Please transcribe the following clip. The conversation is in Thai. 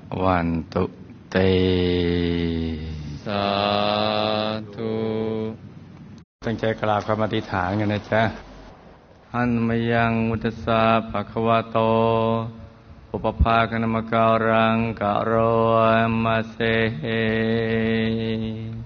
วันตุเตสาธุตั้งใจกราบคำอธิษฐานกันนะจ๊ะหันมายังมุตสาภะคะวะโตอุปภาคณมการังกะโรมาเซ